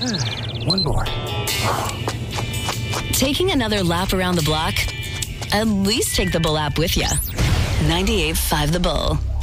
One more. Taking another lap around the block? At least take the Bull app with you. 98.5 The Bull.